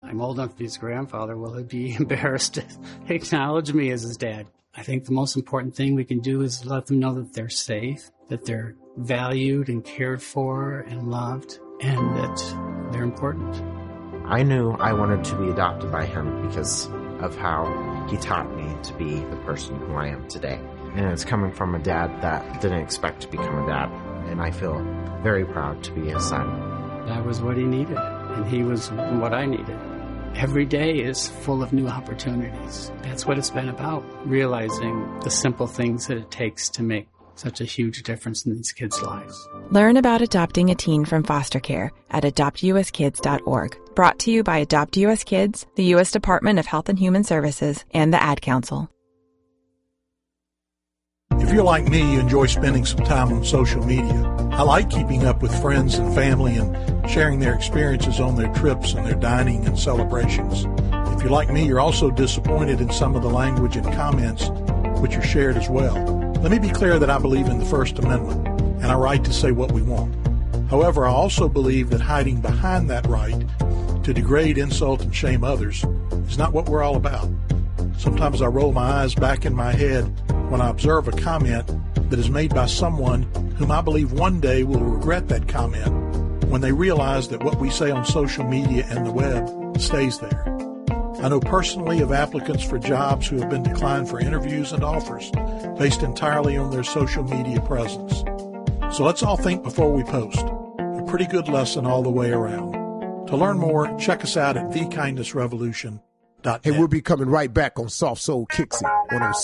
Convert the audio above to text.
I'm old enough to be his grandfather. Will he be embarrassed to acknowledge me as his dad? I think the most important thing we can do is let them know that they're safe, that they're valued and cared for and loved, and that they're important. I knew I wanted to be adopted by him because of how he taught me to be the person who I am today. And it's coming from a dad that didn't expect to become a dad, and I feel very proud to be his son. That was what he needed, and he was what I needed. Every day is full of new opportunities. That's what it's been about, realizing the simple things that it takes to make such a huge difference in these kids' lives. Learn about adopting a teen from foster care at adoptuskids.org. Brought to you by Adopt U.S. Kids, the U.S. Department of Health and Human Services, and the Ad Council. If you're like me, you enjoy spending some time on social media. I like keeping up with friends and family and sharing their experiences on their trips and their dining and celebrations. If you're like me, you're also disappointed in some of the language and comments which are shared as well. Let me be clear that I believe in the First Amendment and our right to say what we want. However, I also believe that hiding behind that right to degrade, insult, and shame others is not what we're all about. Sometimes I roll my eyes back in my head when I observe a comment that is made by someone whom I believe one day will regret that comment when they realize that what we say on social media and the web stays there. I know personally of applicants for jobs who have been declined for interviews and offers based entirely on their social media presence. So let's all think before we post. A pretty good lesson all the way around. To learn more, check us out at thekindnessrevolution.net. Hey, we'll be coming right back on Soft Soul Kicks It 106.